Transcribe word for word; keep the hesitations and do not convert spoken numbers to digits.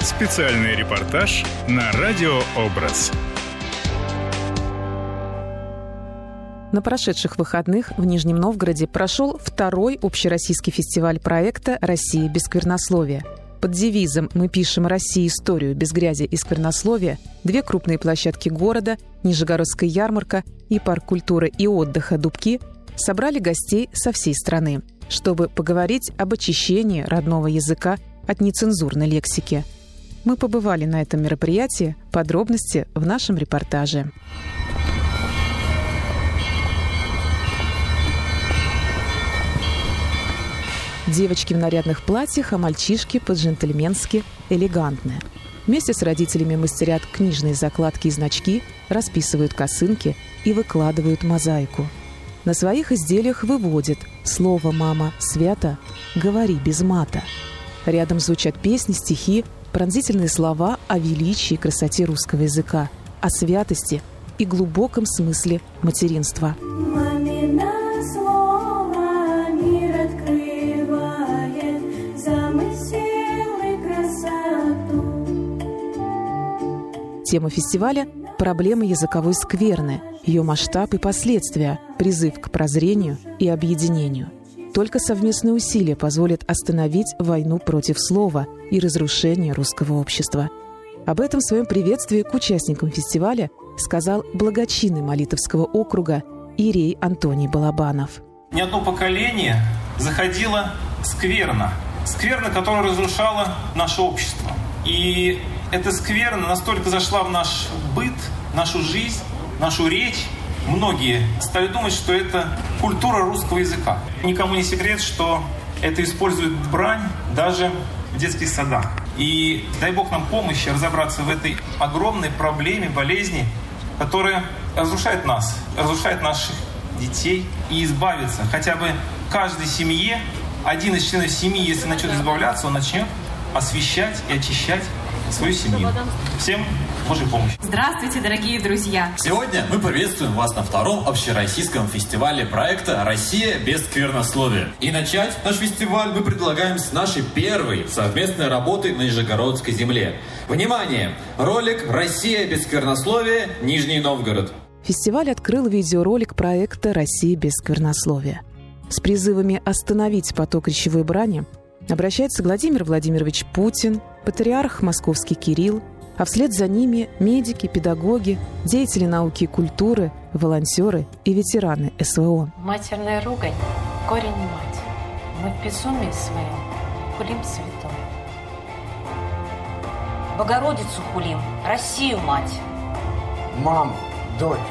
Специальный репортаж на Радио Образ. На прошедших выходных в Нижнем Новгороде прошел второй общероссийский фестиваль проекта «Россия без сквернословия». Под девизом «Мы пишем России историю без грязи и сквернословия» две крупные площадки города, Нижегородская ярмарка и парк культуры и отдыха «Дубки» собрали гостей со всей страны, чтобы поговорить об очищении родного языка от нецензурной лексики. Мы побывали на этом мероприятии. Подробности в нашем репортаже. Девочки в нарядных платьях, а мальчишки по-джентльменски элегантные. Вместе с родителями мастерят книжные закладки и значки, расписывают косынки и выкладывают мозаику. На своих изделиях выводят слово «мама» свято, говори без мата. Рядом звучат песни, стихи, пронзительные слова о величии и красоте русского языка, о святости и глубоком смысле материнства. Тема фестиваля – проблема языковой скверны, ее масштаб и последствия, призыв к прозрению и объединению. Только совместные усилия позволят остановить войну против слова и разрушение русского общества. Об этом в своем приветствии к участникам фестиваля сказал благочинный Молитовского округа иерей Антоний Балабанов. Не одно поколение заходило скверно. Скверно, которая разрушала наше общество. И эта скверна настолько зашла в наш быт, нашу жизнь, нашу речь. Многие стали думать, что это культура русского языка. Никому не секрет, что это использует брань даже в детских садах. И дай Бог нам помощи разобраться в этой огромной проблеме, болезни, которая разрушает нас, разрушает наших детей, и избавиться хотя бы каждой семье, один из членов семьи, если начнет избавляться, он начнет освещать и очищать свою семью. Всем Божьей помощи. Здравствуйте, дорогие друзья! Сегодня мы приветствуем вас на втором общероссийском фестивале проекта «Россия без сквернословия». И начать наш фестиваль мы предлагаем с нашей первой совместной работы на Нижегородской земле. Внимание! Ролик «Россия без сквернословия. Нижний Новгород». Фестиваль открыл видеоролик проекта «Россия без сквернословия». С призывами остановить поток речевой брани обращается Владимир Владимирович Путин, патриарх Московский Кирилл, а вслед за ними медики, педагоги, деятели науки и культуры, волонтеры и ветераны эс вэ о. Матерная ругань – корень мать. Мы в безумии своем хулим святом. Богородицу хулим, Россию мать. Маму, дочь,